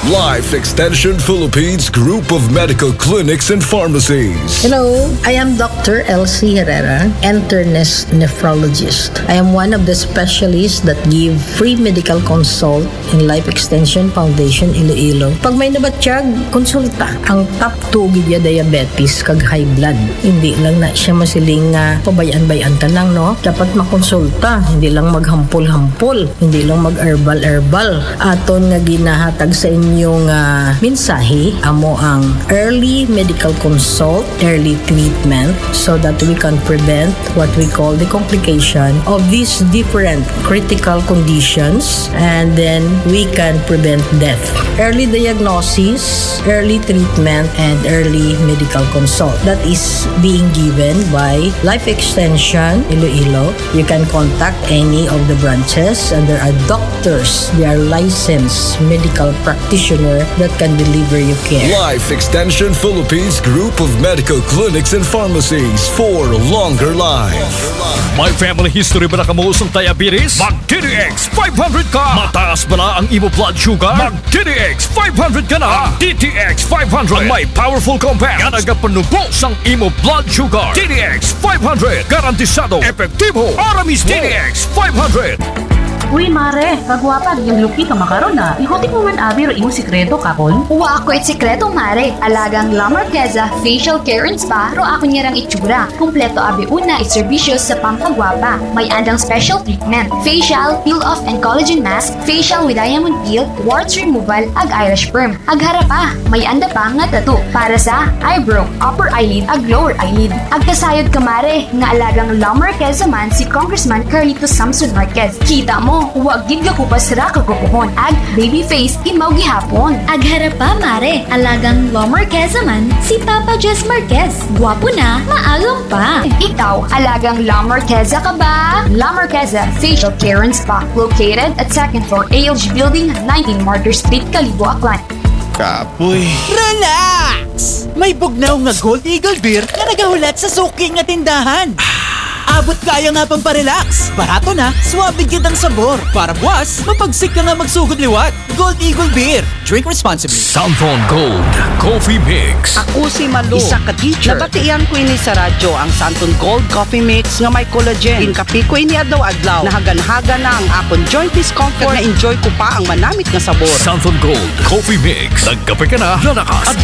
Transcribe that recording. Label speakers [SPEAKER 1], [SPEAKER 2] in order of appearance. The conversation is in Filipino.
[SPEAKER 1] Life Extension Philippines Group of Medical Clinics and Pharmacies.
[SPEAKER 2] Hello, I am Dr. Elsie Herrera, internist nephrologist. I am one of the specialists that give free medical consult in Life Extension Foundation Iloilo. Pag may nabatsyag, konsulta. Ang top 2 gidya diabetes kag high blood. Hindi lang na siya masiling pabayan-bayan ka lang, no? Dapat makonsulta, hindi lang maghampol-hampol, hindi lang mag-herbal-herbal. Aton nga ginahatag sa inyong mensahe, amo ang early medical consult, early treatment, so that we can prevent what we call the complication of these different critical conditions, and then we can prevent death. Early diagnosis, early treatment, and early medical consult. That is being given by Life Extension Iloilo. You can contact any of the branches, and there are doctors, they are licensed medical practitioner that can deliver you care.
[SPEAKER 1] Life Extension Philippines Group of Medical Clinics and Pharmacies for longer life.
[SPEAKER 3] May family history ba na kamuusong diabetes? Mag-DDX 500 ka! Mataas ba na ang imo blood sugar? Mag-DDX 500 ka na! DDX 500 ang may powerful compounds nga nagapanubos ang imo blood sugar. DDX 500 garantisado, epektibo, Aramis DDX 500.
[SPEAKER 4] Uy, mare, kagwapag yung lupi ka makaroon na. Ikutin mo man abi ro imo sikreto kakon.
[SPEAKER 5] Uwa ako it sikreto, mare. Alagang La Marqueza Facial Care and Spa ro ako niyarang itsura. Kumpleto abi una iservisyo sa pampagwapa. May andang special treatment, facial, peel-off and collagen mask, facial with diamond peel, warts removal, ag eyelash perm. Ag harapa, may anda pa nga tattoo para sa eyebrow, upper eyelid, ag lower eyelid. Ag kasayod ka, mare, nga alagang La Marqueza man si Congressman Carlito Samson Marquez. Kita mo, huwag gid ka kupas ra kagupuhon. Ag baby face imaw gihapon.
[SPEAKER 6] Ag harapa, mare, alagang La Marqueza man si Papa Jess Marquez. Gwapo na, maalam pa.
[SPEAKER 5] Ikaw, alagang La Marqueza ka ba? La Marqueza Facial Care and Spa, located at 2nd floor ALG Building, 19 Martyr Street, Calibo, Aklan.
[SPEAKER 7] Kapoy. Relax! May bugnaw nga Gold Eagle Beer na nagahulat sa suki nga tindahan. Abot kaya nga pang parelax. Barato na, suwabe gid ang sabor. Para buwas, mapagsik ka nga magsugod liwat. Gold Eagle Beer. Drink responsibly.
[SPEAKER 3] Santon Gold Coffee Mix.
[SPEAKER 8] Ako si Malu, isa ka teacher. Nabatian ko ini sa radyo ang Santon Gold Coffee Mix nga may collagen. Inkapi ko ini adlaw-adlaw. Nahagan-haga na ang akon joint discomfort. Na-enjoy ko pa ang manamit nga sabor.
[SPEAKER 3] Santon Gold Coffee Mix. Nagkape ka na, lalakas at